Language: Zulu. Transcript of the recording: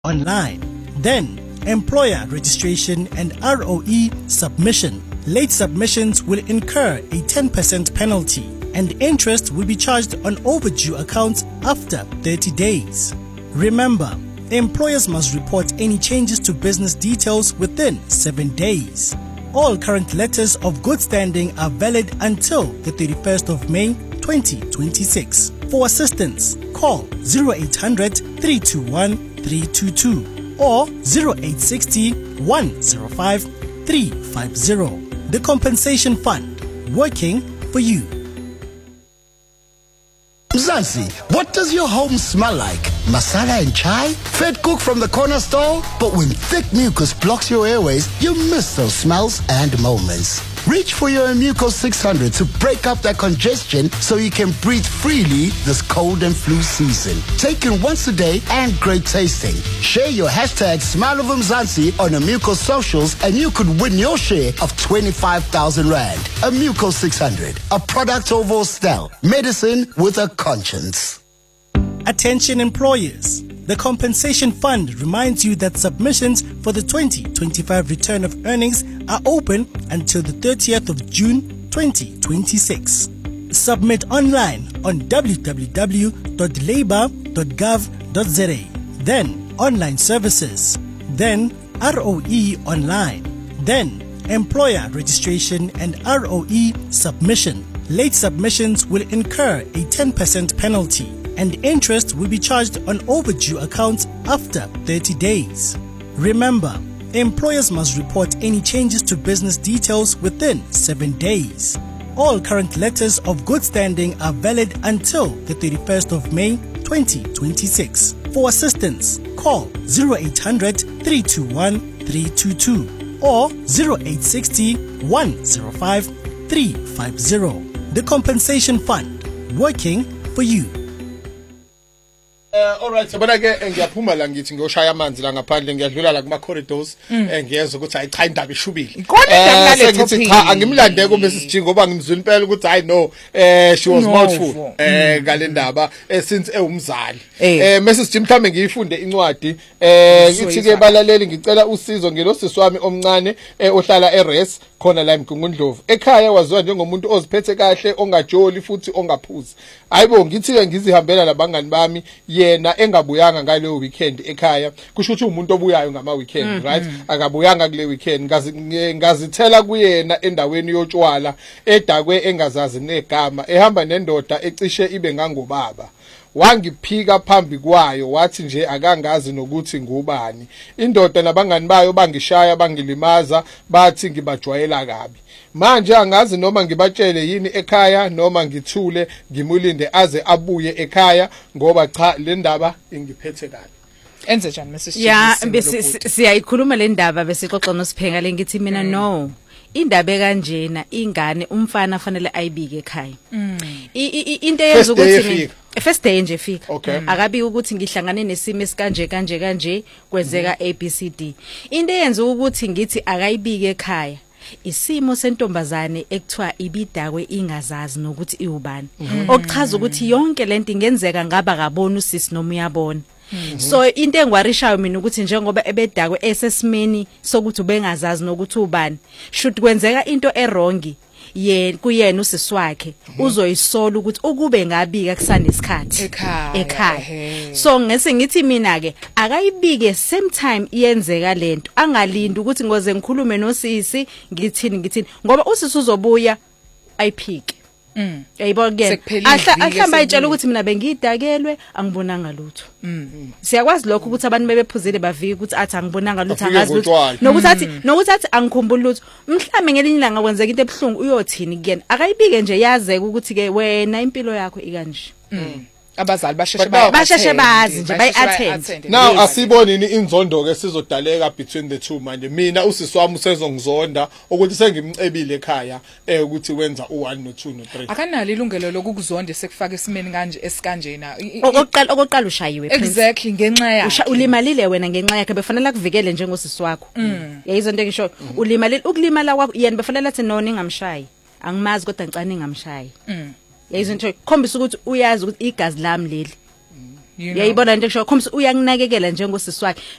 online. Then, employer registration and ROE submission. Late submissions will incur a 10% penalty, and interest will be charged on overdue accounts after 30 days. Remember, employers must report any changes to business details within 7 days. All current letters of good standing are valid until the 31st of May 2026. For assistance, call 0800 321 322 or 0860 105 350. The Compensation Fund, working for you. Mzansi, what does your home smell like? Masala and chai? Fed cook from the corner store? But when thick mucus blocks your airways, you miss those smells and moments. Reach for your Muco 600 to break up that congestion so you can breathe freely this cold and flu season. Taken once a day and great tasting. Share your hashtag #SmileOfMzansi on Muco socials and you could win your share of 25,000 Rand. A Muco 600, a product of Ostel. Medicine with a conscience. Attention employers. The Compensation Fund reminds you that submissions for the 2025 return of earnings are open until the 30th of June 2026. Submit online on www.labour.gov.za. Then online services. Then ROE online. Then employer registration and ROE submission. Late submissions will incur a 10% penalty, and interest will be charged on overdue accounts after 30 days. Remember, employers must report any changes to business details within 7 days. All current letters of good standing are valid until the 31st of May 2026. For assistance, call 0800 321 322 or 0860 105 350. The Compensation Fund, working for you. Alright, sabona ke ngiyaphuma la ngithi ngiyoshaya amanzi la ngaphandle ngiyadlula la kuma corridors ngiyeza ukuthi hayi cha indaba ishubile. Ngithi cha angimlandeke uMrs G ngoba ngimzwile impela ukuthi hayi no she was mouthful ngale ndaba since ewumzali. Mrs G mhlambe ngiyifunde incwadi ngithi ke balaleli ngicela usizo ngelosisi wami omncane ohlala eRes khona la eMgungundlovu. Ekhaya waziwa njengomuntu oziphethe kahle ongajoli futhi ongaphuzi. Hayibo ngithi ke ngizihambela labangani bami yena engabuyanga ngaleyo weekend ekhaya kusho ukuthi umuntu obuyayo ngama weekend right akabuyanga kule weekend ngazithela kuyena endaweni yotshwala edakwe engazazi negama ehamba nendoda ecishe ibe ngangobaba wangiphika phambi kwayo wathi nje akangazi nokuthi ngubani indoda nabangani bayo bangishaya bangilimaza bathi ngibajwayela kabi manje angazi noma ngibatshele yini ekhaya noma ngithule ngimulinde aze abuye ekhaya ngoba cha le ndaba ingiphethe kabi. Enze njani Mrs. Yeah, siyayikhuluma le ndaba besixoxa noSiphenga lengithi mina no indaba kanjena ingane umfana fanele ayibike ekhaya. Into yenza ukuthi first day nje fika akabi ukuthi ngihlangane nesimo esikanje kwenzeka ABCD. Into yenza ukuthi ngithi akayibike ekhaya isimo sentombazane ekuthiwa ibidakwe ingazazi nokuthi iubani okuchaza ukuthi yonke lento ingenzeka ngaba kabona usisi noma uyabona. So into engwarishayo mina ukuthi njengoba ebedakwe esesimeni sokuthi ubengazazi nokuthi ubani should kwenzeka into erongi kuyena usisi wakhe uzoyisola ukuthi ukube ngabika kusanesikhathi ekhaya. So ngese ngithi mina ke akayibike same time iyenzeka lento angalindi ukuthi ngoze ngikhulume nosisi ngithini ngoba usisi uzobuya ayiphike. Yayibona ke ahlamba ayitshela ukuthi mina bengidakelwe angibonanga lutho. Siyakwazi lokho ukuthi abantu bebephuzile bavika ukuthi athi angibonanga lutho angazi lutho nokuthi athi angikhumbuli lutho mhlambe ngelinye ilanga kwenzeka into ebhlungu uyothini kuyena akayibike nje yazeke ukuthi ke wena impilo yakho ikanje. Abazali basheshe bazi nje bayi-attend. Now asibonini inzondo ke sizodaleka between the two manje mina usisi wami usezongizonda ukuthi sengimcebile ekhaya ukuthi wenza u1 no2 no3 akanalo ilungelo lokukuzonda sekufaka esimeni kanje esikanjena okoqala ushayiwe exactly ngenxa yakhe ulimalile wena ngenxa yakhe befanele kuvikele njengosisi wakho yayizonto ngisho ulimalile ukulimala kwakho yena befanele athi no ningamshayi angimazi kodwa ngicane ngingamshayi yayizonto khombisa ukuthi uyazi ukuthi igazi lami leli yayibona into kusho khomsa uyanginakekela njengosisi wakhe